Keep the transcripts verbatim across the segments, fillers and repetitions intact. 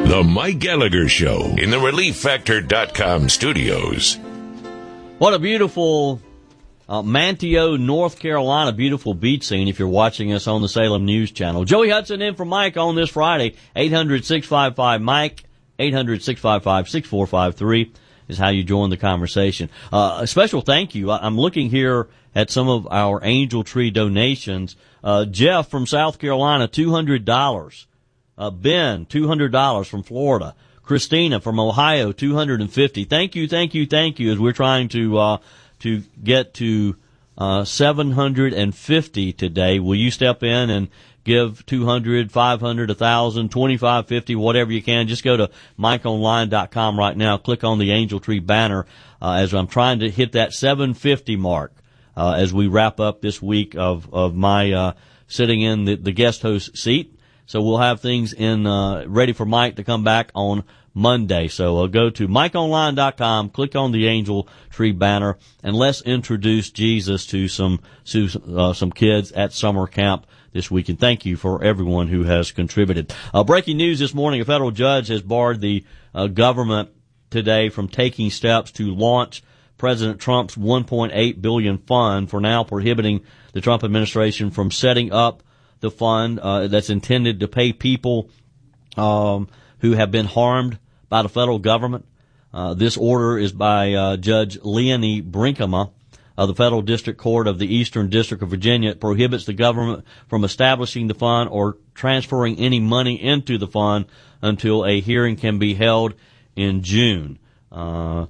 The Mike Gallagher Show in the relief factor dot com studios. What a beautiful uh, Manteo, North Carolina, beautiful beach scene if you're watching us on the Salem News Channel. Joey Hudson in for Mike on this Friday. eight hundred, six five five, Mike. eight hundred, six five five, six four five three is how you join the conversation. Uh, a special thank you. I'm looking here at some of our Angel Tree donations. Uh, Jeff from South Carolina, two hundred dollars. Uh, Ben, two hundred dollars from Florida. Christina from Ohio, two hundred fifty dollars. Thank you, thank you, thank you, as we're trying to, uh, to get to, uh, seven hundred fifty today. Will you step in and give two hundred, five hundred, one thousand, twenty-five, fifty, whatever you can? Just go to mike online dot com right now. Click on the Angel Tree banner, uh, as I'm trying to hit that seven fifty mark, uh, as we wrap up this week of, of my, uh, sitting in the, the guest host seat. So we'll have things in, uh, ready for Mike to come back on Monday. So uh, go to mike online dot com, click on the Angel Tree banner, and let's introduce Jesus to some, to, uh, some kids at summer camp this weekend. Thank you for everyone who has contributed. Uh, breaking news this morning, a federal judge has barred the, uh, government today from taking steps to launch President Trump's one point eight billion dollars fund, for now prohibiting the Trump administration from setting up the fund uh, that's intended to pay people um, who have been harmed by the federal government. Uh, this order is by uh, Judge Leonie Brinkema of the Federal District Court of the Eastern District of Virginia. It prohibits the government from establishing the fund or transferring any money into the fund until a hearing can be held in June. Uh,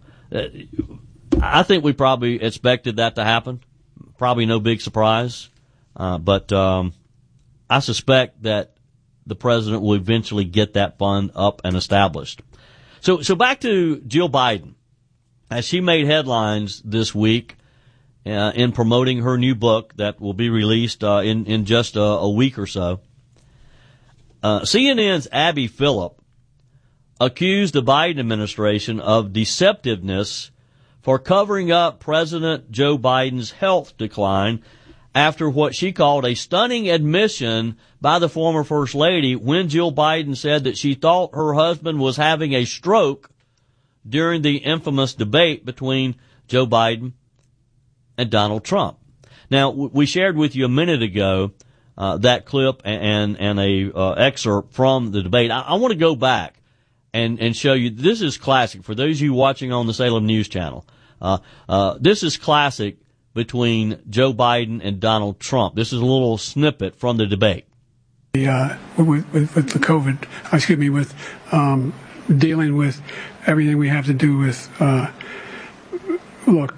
I think we probably expected that to happen. Probably no big surprise. Uh, but um I suspect that the president will eventually get that fund up and established. So, so back to Jill Biden, as she made headlines this week uh, in promoting her new book that will be released uh, in in just a, a week or so. Uh, C N N's Abby Phillip accused the Biden administration of deceptiveness for covering up President Joe Biden's health decline after what she called a stunning admission by the former First Lady when Jill Biden said that she thought her husband was having a stroke during the infamous debate between Joe Biden and Donald Trump. Now, we shared with you a minute ago uh, that clip and and a uh, excerpt from the debate. I, I want to go back and, and show you. This is classic for those of you watching on the Salem News Channel. Uh, uh, this is classic between Joe Biden and Donald Trump. This is a little snippet from the debate. Uh, with, with, with the COVID, excuse me, with um, dealing with everything we have to do with, uh, look,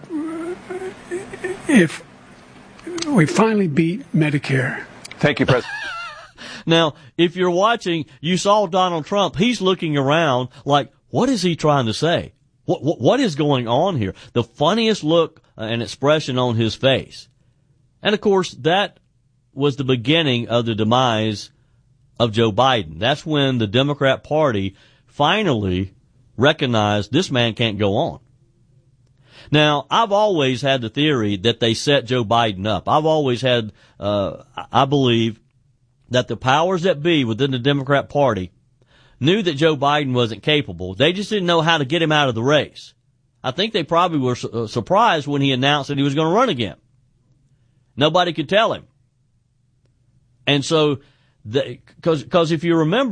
if we finally beat Medicare. Thank you, President. Now, if you're watching, you saw Donald Trump. He's looking around like, what is he trying to say? What, what, what is going on here? The funniest look and expression on his face. And of course, that was the beginning of the demise of Joe Biden. That's when the Democrat Party finally recognized this man can't go on. Now, I've always had the theory that they set Joe Biden up. I've always had, uh, I believe that the powers that be within the Democrat Party knew that Joe Biden wasn't capable. They just didn't know how to get him out of the race. I think they probably were su- surprised when he announced that he was going to run again. Nobody could tell him. And so, because, because if you remember,